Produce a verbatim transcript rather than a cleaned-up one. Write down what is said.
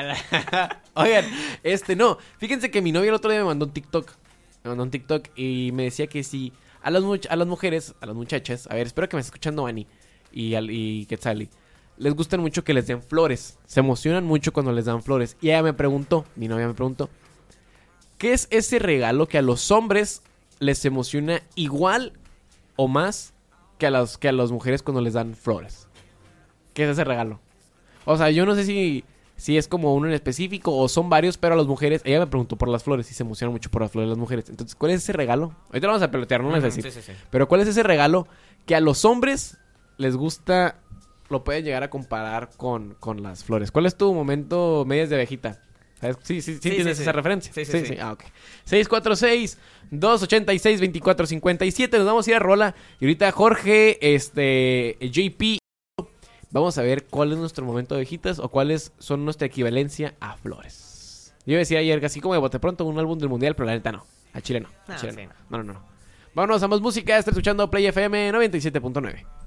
Oigan, este no. Fíjense que mi novia el otro día me mandó un TikTok. Me mandó un TikTok y me decía que si a las, much- a las mujeres, a las muchachas, a ver, espero que me esté escuchando Ani y, al- y Quetzali, les gustan mucho que les den flores. Se emocionan mucho cuando les dan flores. Y ella me preguntó, mi novia me preguntó, ¿qué es ese regalo que a los hombres les emociona igual o más que a las, que a las mujeres cuando les dan flores? ¿Qué es ese regalo? O sea, yo no sé si, si es como uno en específico o son varios, pero a las mujeres... Ella me preguntó por las flores y se emociona mucho por las flores de las mujeres. Entonces, ¿cuál es ese regalo? Ahorita lo vamos a pelotear, no les voy a decir. Sí, sí, sí. Pero ¿cuál es ese regalo que a los hombres les gusta... Lo pueden llegar a comparar con, con las flores? ¿Cuál es tu momento medias de abejita? ¿Sabes? Sí, sí, sí, Sí, ¿tienes sí, esa sí. referencia? Sí, sí, sí. Ah, ok. seis cuatro seis, dos ocho seis, dos cuatro cinco siete. Nos vamos a ir a rola. Y ahorita Jorge, este, J P... Vamos a ver cuál es nuestro momento de abejitas o cuáles son nuestra equivalencia a flores. Yo decía ayer que así como de bote pronto un álbum del mundial, pero la neta no. A Chile no. A No, Chile sí, no. No, no, no. Vámonos a más música. Está escuchando Play F M noventa y siete punto nueve.